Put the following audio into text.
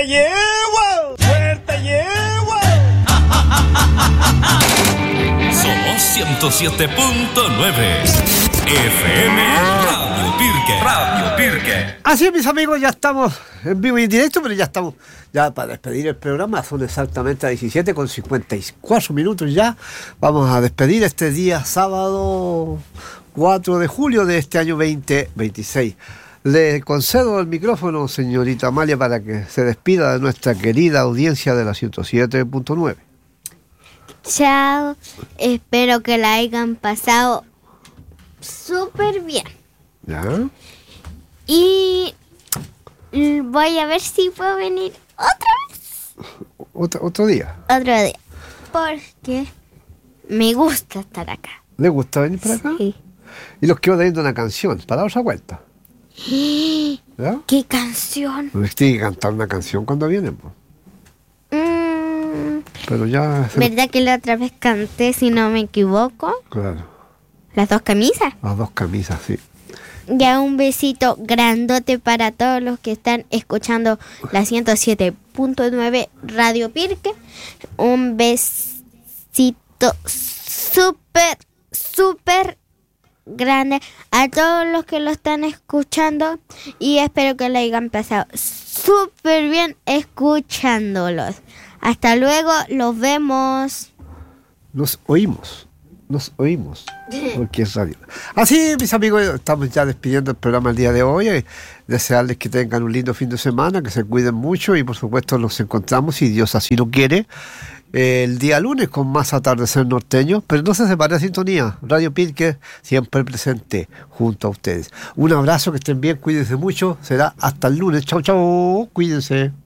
¡Suerte llevo! ¡Suerte llevo! Somos 107.9 FM Radio Pirque. Radio Pirque. Así es, mis amigos, ya estamos en vivo y en directo, pero ya estamos para despedir el programa. Son exactamente 17:54 ya. Vamos a despedir este día sábado 4 de julio de este año 2026. Le concedo el micrófono, señorita Amalia, para que se despida de nuestra querida audiencia de la 107.9. Chao, espero que la hayan pasado súper bien. ¿Ya? Y voy a ver si puedo venir otra vez. ¿Otro día? Otro día. Porque me gusta estar acá. ¿Le gusta venir para acá? Sí. Y los quiero teniendo una canción para darse vuelta. ¿Ya? ¿Qué canción? Tiene que cantar una canción cuando vienen, pues. Pero ya... ¿Verdad que la otra vez canté, si no me equivoco? Claro. Las dos camisas. Las dos camisas, sí. Ya un besito grandote para todos los que están escuchando la 107.9 Radio Pirque. Un besito súper, súper grande a todos los que lo están escuchando. Y espero que lo hayan pasado súper bien escuchándolos. Hasta luego, los vemos. Nos oímos, porque es radio. Así, mis amigos, estamos ya despidiendo el programa el día de hoy. Desearles que tengan un lindo fin de semana, que se cuiden mucho y por supuesto nos encontramos, si Dios así lo quiere, el día lunes con más Atardecer Norteño. Pero no se separe de sintonía. Radio Pirque siempre presente junto a ustedes. Un abrazo, que estén bien, cuídense mucho. Será hasta el lunes. Chau, chau, cuídense.